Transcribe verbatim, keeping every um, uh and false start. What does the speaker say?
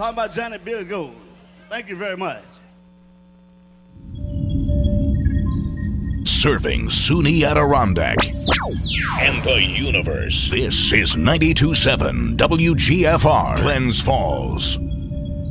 How about Johnny Bill Gold? Thank you very much. Serving SUNY Adirondack and the universe. This is ninety-two point seven W G F R, Glens Falls.